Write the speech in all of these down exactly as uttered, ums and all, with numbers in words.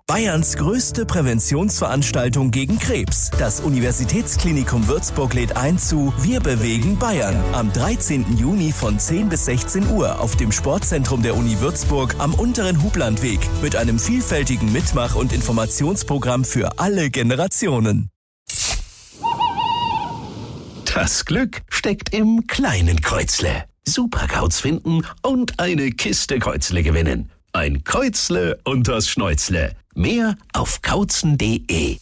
Bayerns größte Präventionsveranstaltung gegen Krebs. Das Universitätsklinikum Würzburg lädt ein zu Wir bewegen Bayern am dreizehnten Juni von zehn bis sechzehn Uhr auf dem Sportzentrum der Uni Würzburg am unteren Hublandweg mit einem vielfältigen Mitmach- und Informationsprogramm für alle Generationen. Das Glück steckt im kleinen Kreuzle. Supergauts finden und eine Kiste Kreuzle gewinnen. Ein Kreuzle unters Schnäuzle. Mehr auf kauzen punkt de.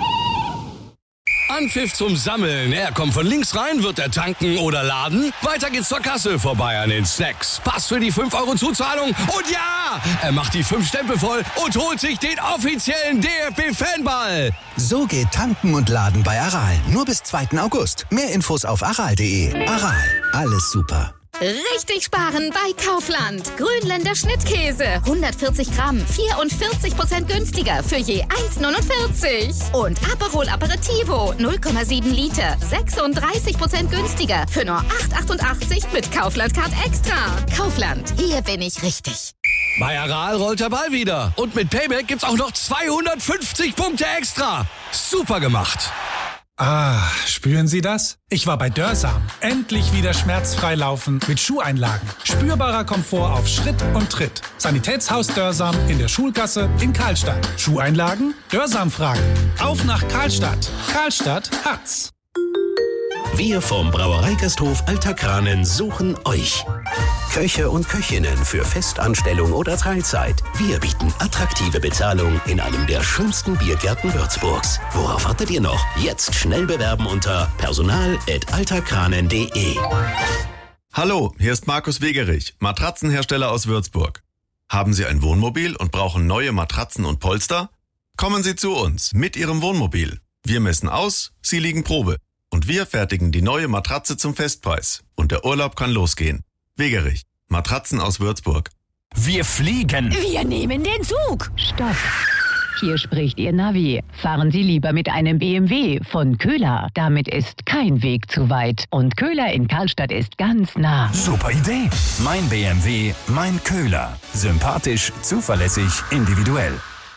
Anpfiff zum Sammeln. Er kommt von links rein, wird er tanken oder laden. Weiter geht's zur Kasse, vorbei an den Snacks. Pass für die fünf Euro Zuzahlung. Und ja, er macht die fünf Stempel voll und holt sich den offiziellen D F B-Fanball. So geht Tanken und Laden bei Aral. Nur bis zweiten August. Mehr Infos auf aral punkt de. Aral, alles super. Richtig sparen bei Kaufland. Grünländer Schnittkäse. hundertvierzig Gramm. vierundvierzig Prozent günstiger für je eins neunundvierzig. Und Aperol Aperitivo. null Komma sieben Liter. sechsunddreißig Prozent günstiger für nur acht achtundachtzig mit Kaufland Card Extra. Kaufland. Hier bin ich richtig. Bei Aral rollt der Ball wieder. Und mit Payback gibt's auch noch zweihundertfünfzig Punkte extra. Super gemacht. Ah, spüren Sie das? Ich war bei Dörsam. Endlich wieder schmerzfrei laufen mit Schuheinlagen. Spürbarer Komfort auf Schritt und Tritt. Sanitätshaus Dörsam in der Schulgasse in Karlstadt. Schuheinlagen? Dörsam fragen. Auf nach Karlstadt. Karlstadt hat's. Wir vom Brauereigasthof Alter Kranen suchen euch. Köche und Köchinnen für Festanstellung oder Teilzeit. Wir bieten attraktive Bezahlung in einem der schönsten Biergärten Würzburgs. Worauf wartet ihr noch? Jetzt schnell bewerben unter personal at alterkranen punkt de. Hallo, hier ist Markus Wegerich, Matratzenhersteller aus Würzburg. Haben Sie ein Wohnmobil und brauchen neue Matratzen und Polster? Kommen Sie zu uns mit Ihrem Wohnmobil. Wir messen aus, Sie liegen Probe. Und wir fertigen die neue Matratze zum Festpreis. Und der Urlaub kann losgehen. Wegerich, Matratzen aus Würzburg. Wir fliegen. Wir nehmen den Zug. Stopp. Hier spricht Ihr Navi. Fahren Sie lieber mit einem B M W von Köhler. Damit ist kein Weg zu weit. Und Köhler in Karlstadt ist ganz nah. Super Idee. Mein B M W, mein Köhler. Sympathisch, zuverlässig, individuell.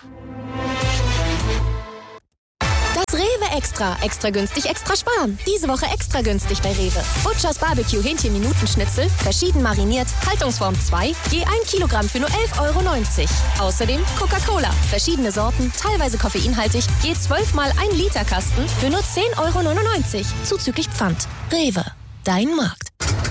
Extra, extra günstig, extra sparen. Diese Woche extra günstig bei Rewe. Butchers Barbecue Hähnchen-Minutenschnitzel, verschieden mariniert, Haltungsform zwei, je ein Kilogramm für nur elf Euro neunzig. Außerdem Coca-Cola, verschiedene Sorten, teilweise koffeinhaltig, je zwölf mal ein Liter Kasten für nur zehn Euro neunundneunzig. Zuzüglich Pfand. Rewe, dein Markt.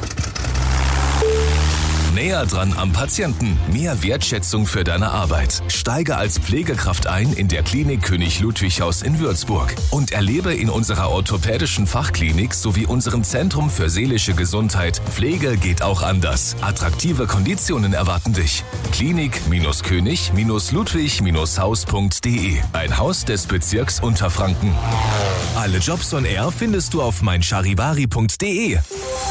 Näher dran am Patienten. Mehr Wertschätzung für deine Arbeit. Steige als Pflegekraft ein in der Klinik König Ludwig Haus in Würzburg und erlebe in unserer orthopädischen Fachklinik sowie unserem Zentrum für seelische Gesundheit Pflege geht auch anders. Attraktive Konditionen erwarten dich. Klinik-König Ludwig Haus punkt de. Ein Haus des Bezirks Unterfranken. Alle Jobs on Air findest du auf mein charivari punkt de.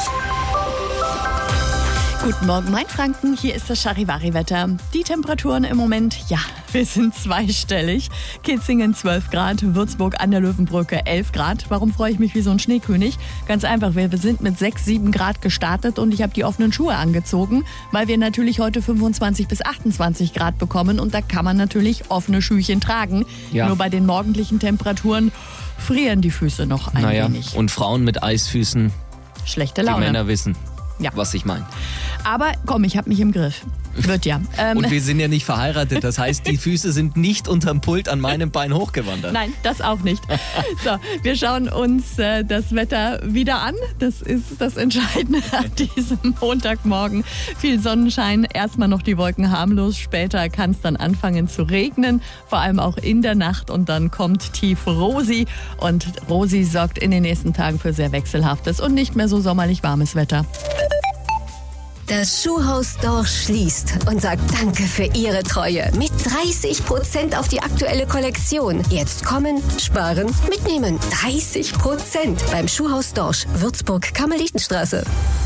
Guten Morgen, Mainfranken. Hier ist das Charivari-Wetter. Die Temperaturen im Moment, ja, wir sind zweistellig. Kitzingen zwölf Grad, Würzburg an der Löwenbrücke elf Grad. Warum freue ich mich wie so ein Schneekönig? Ganz einfach, wir sind mit sechs, sieben Grad gestartet und ich habe die offenen Schuhe angezogen, weil wir natürlich heute fünfundzwanzig bis achtundzwanzig Grad bekommen und da kann man natürlich offene Schüchen tragen. Ja. Nur bei den morgendlichen Temperaturen frieren die Füße noch ein naja, wenig. Und Frauen mit Eisfüßen, schlechte Laune. Die Männer wissen, ja, was ich meine. Aber komm, ich habe mich im Griff. Wird ja. Ähm, Und wir sind ja nicht verheiratet, das heißt, die Füße sind nicht unterm Pult an meinem Bein hochgewandert. Nein, das auch nicht. So, wir schauen uns äh, das Wetter wieder an. Das ist das Entscheidende an diesem Montagmorgen. Viel Sonnenschein, erstmal noch die Wolken harmlos, später kann es dann anfangen zu regnen, vor allem auch in der Nacht und dann kommt tief Rosi und Rosi sorgt in den nächsten Tagen für sehr wechselhaftes und nicht mehr so sommerlich warmes Wetter. Das Schuhhaus Dorsch schließt und sagt Danke für Ihre Treue mit dreißig Prozent auf die aktuelle Kollektion. Jetzt kommen, sparen, mitnehmen. dreißig Prozent beim Schuhhaus Dorsch, Würzburg, Karmelitenstraße.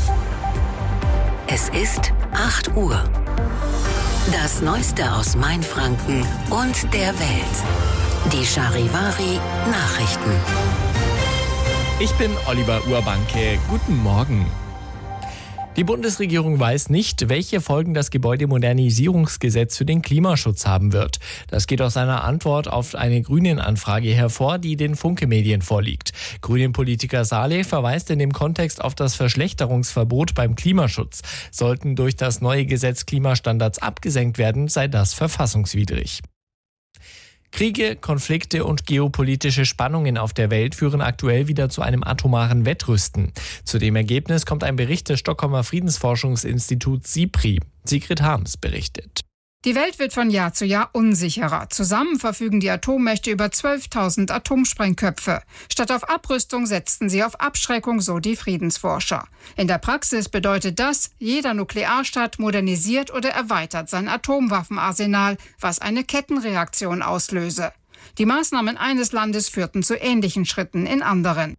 Es ist acht Uhr. Das Neueste aus Mainfranken und der Welt. Die Charivari Nachrichten. Ich bin Oliver Urbanke. Guten Morgen. Die Bundesregierung weiß nicht, welche Folgen das Gebäudemodernisierungsgesetz für den Klimaschutz haben wird. Das geht aus einer Antwort auf eine Grünen-Anfrage hervor, die den Funke-Medien vorliegt. Grünen-Politiker Saleh verweist in dem Kontext auf das Verschlechterungsverbot beim Klimaschutz. Sollten durch das neue Gesetz Klimastandards abgesenkt werden, sei das verfassungswidrig. Kriege, Konflikte und geopolitische Spannungen auf der Welt führen aktuell wieder zu einem atomaren Wettrüsten. Zu dem Ergebnis kommt ein Bericht des Stockholmer Friedensforschungsinstituts SIPRI. Sigrid Harms berichtet. Die Welt wird von Jahr zu Jahr unsicherer. Zusammen verfügen die Atommächte über zwölftausend Atomsprengköpfe. Statt auf Abrüstung setzten sie auf Abschreckung, so die Friedensforscher. In der Praxis bedeutet das, jeder Nuklearstaat modernisiert oder erweitert sein Atomwaffenarsenal, was eine Kettenreaktion auslöse. Die Maßnahmen eines Landes führten zu ähnlichen Schritten in anderen.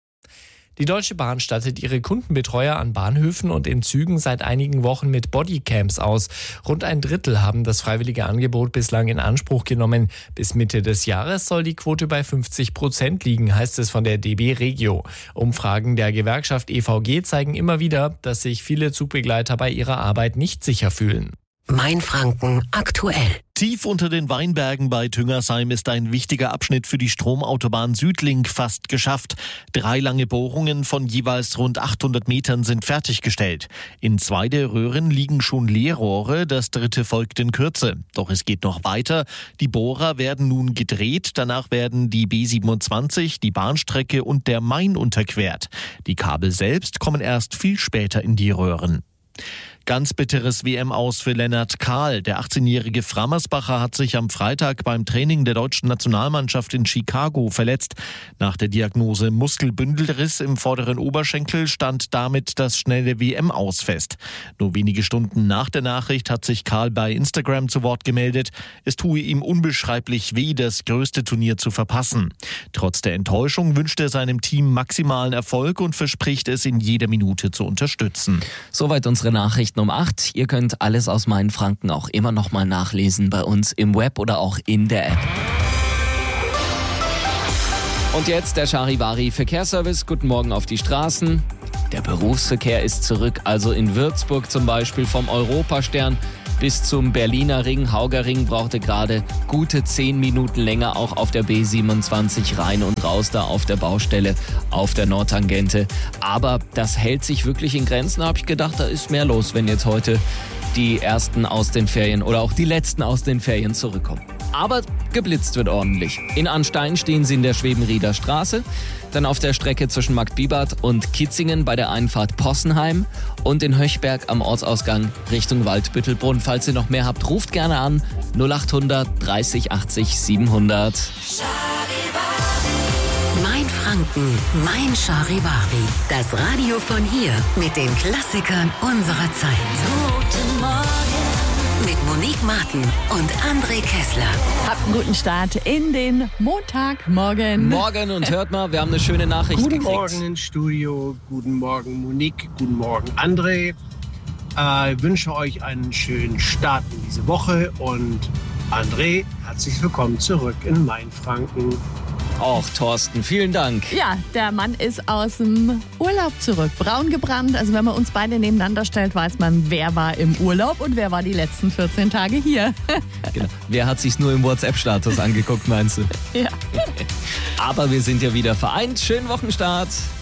Die Deutsche Bahn stattet ihre Kundenbetreuer an Bahnhöfen und in Zügen seit einigen Wochen mit Bodycams aus. Rund ein Drittel haben das freiwillige Angebot bislang in Anspruch genommen. Bis Mitte des Jahres soll die Quote bei fünfzig Prozent liegen, heißt es von der D B Regio. Umfragen der Gewerkschaft E V G zeigen immer wieder, dass sich viele Zugbegleiter bei ihrer Arbeit nicht sicher fühlen. Mainfranken aktuell. Tief unter den Weinbergen bei Tüngersheim ist ein wichtiger Abschnitt für die Stromautobahn Südlink fast geschafft. Drei lange Bohrungen von jeweils rund achthundert Metern sind fertiggestellt. In zwei der Röhren liegen schon Leerrohre, das dritte folgt in Kürze. Doch es geht noch weiter. Die Bohrer werden nun gedreht, danach werden die B siebenundzwanzig, die Bahnstrecke und der Main unterquert. Die Kabel selbst kommen erst viel später in die Röhren. Ganz bitteres W M-Aus für Lennart Kahl. Der achtzehnjährige Frammersbacher hat sich am Freitag beim Training der deutschen Nationalmannschaft in Chicago verletzt. Nach der Diagnose Muskelbündelriss im vorderen Oberschenkel stand damit das schnelle W M-Aus fest. Nur wenige Stunden nach der Nachricht hat sich Kahl bei Instagram zu Wort gemeldet. Es tue ihm unbeschreiblich weh, das größte Turnier zu verpassen. Trotz der Enttäuschung wünscht er seinem Team maximalen Erfolg und verspricht es in jeder Minute zu unterstützen. Soweit unsere Nachrichten um acht. Ihr könnt alles aus Mainfranken auch immer noch mal nachlesen bei uns im Web oder auch in der App. Und jetzt der Charivari Verkehrsservice. Guten Morgen auf die Straßen. Der Berufsverkehr ist zurück, also in Würzburg zum Beispiel vom Europastern bis zum Berliner Ring. Hauger Ring brauchte gerade gute zehn Minuten länger, auch auf der B siebenundzwanzig rein und raus da auf der Baustelle auf der Nordtangente. Aber das hält sich wirklich in Grenzen, da habe ich gedacht, da ist mehr los, wenn jetzt heute die ersten aus den Ferien oder auch die letzten aus den Ferien zurückkommen. Aber geblitzt wird ordentlich. In Arnstein stehen sie in der Schwebenrieder Straße, dann auf der Strecke zwischen Marktbibart und Kitzingen bei der Einfahrt Possenheim und in Höchberg am Ortsausgang Richtung Waldbüttelbrunn. Falls ihr noch mehr habt, ruft gerne an null achthundert dreißig achtzig siebenhundert. Mainfranken, mein Charivari. Das Radio von hier mit den Klassikern unserer Zeit. Guten Morgen. Mit Monique Martin und André Kessler. Habt einen guten Start in den Montagmorgen. Morgen und hört mal, wir haben eine schöne Nachricht guten gekriegt. Guten Morgen ins Studio, guten Morgen Monique, guten Morgen André. Äh, ich wünsche euch einen schönen Start in diese Woche und André, herzlich willkommen zurück in Mainfranken. Auch Thorsten, vielen Dank. Ja, der Mann ist aus dem Urlaub zurück. Braun gebrannt. Also wenn man uns beide nebeneinander stellt, weiß man, wer war im Urlaub und wer war die letzten vierzehn Tage hier. Genau. Wer hat sich's nur im WhatsApp-Status angeguckt, meinst du? Ja. Aber wir sind ja wieder vereint. Schönen Wochenstart.